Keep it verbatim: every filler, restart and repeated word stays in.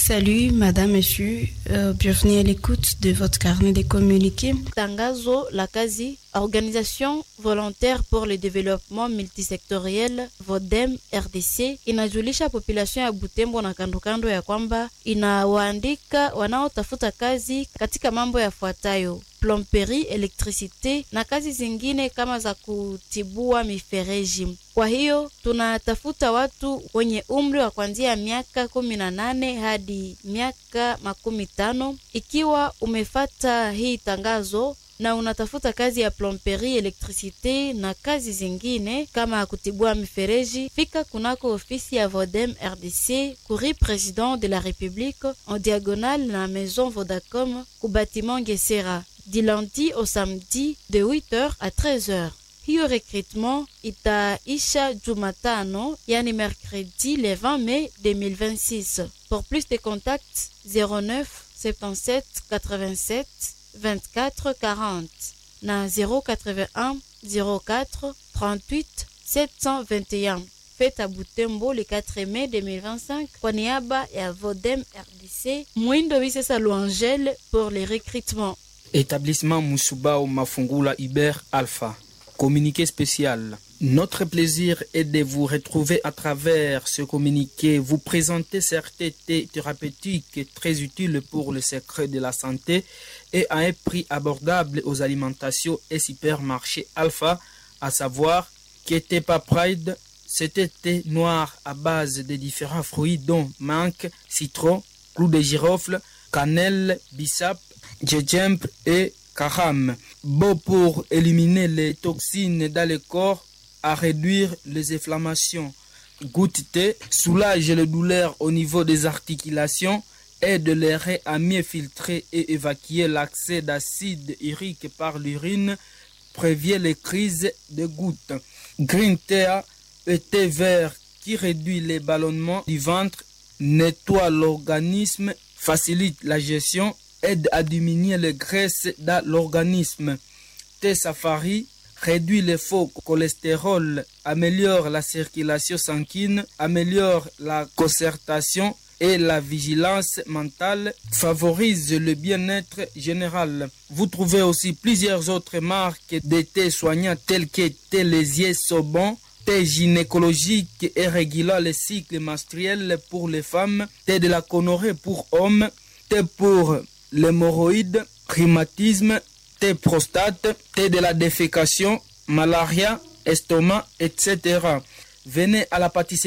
Salut, madame, monsieur. Euh, bienvenue à l'écoute de votre carnet de communiqués. Tangazo la kazi, Organisation volontaire pour le développement multisectoriel Vodem R D C inajulisha population ya Butembo na kando kando ya kwamba inawaandika wanaotafuta kazi katika mambo yafuatayo: plomberie, elektricite na kazi zingine kama za kutibua mifereji. Kwa hiyo tunatafuta watu wenye umri wa kuanzia miaka kumi na nane hadi miaka makumi tano. Ikiwa umefata hii tangazo na unatafuta kazi ya plomberie, elektricite na kazi zingine kama kutibua mifereji, fika kunako ofisi ya Vodem R D C, courrier président de la République, en diagonale na maison Vodacom, ku bâtiment Gesera, du lundi au samedi de huit heures à treize heures. Hiyo recrutement itaisha Jumatano, yani mercredi le vingt mai deux mille vingt-six. Pour plus de contacts, zéro neuf soixante-dix-sept quatre-vingt-sept vingt-quatre quarante na zéro quatre-vingt-un zéro quatre trente-huit sept cent vingt et un. Fête à Butembo le quatre mai deux mille vingt-cinq kwa niaba ya Vodem R D C. Mwindo Wisesa Louangel pour les recrutements. Établissement Musubao Mafungula Iber Alpha. Communiqué spécial. Notre plaisir est de vous retrouver à travers ce communiqué, vous présenter certains thés thérapeutiques très utiles pour le secret de la santé et à un prix abordable aux alimentations et supermarchés Alpha, à savoir Ketepa Pride, c'était thé noir à base de différents fruits dont menthe, citron, clou de girofle, cannelle, bissap, gingembre et caram. Bon pour éliminer les toxines dans le corps, à réduire les inflammations. Goutte thé soulage les douleurs au niveau des articulations, aide les reins à mieux filtrer et évacuer l'accès d'acide urique par l'urine, prévient les crises de gouttes. Green tea, thé vert qui réduit les ballonnements du ventre, nettoie l'organisme, facilite la gestion, aide à diminuer les graisses dans l'organisme. Thé safari réduit le faux cholestérol, améliore la circulation sanguine, améliore la concertation et la vigilance mentale, favorise le bien-être général. Vous trouvez aussi plusieurs autres marques de thé soignants tels que thé lésier Sobon, thé gynécologique et régulant le cycle menstruel pour les femmes, thé de la gonorrhée pour hommes, thé pour l'hémorroïde, rhumatisme, thé prostate, thé de la défécation, malaria, estomac, et cetera. Venez à la pâtisserie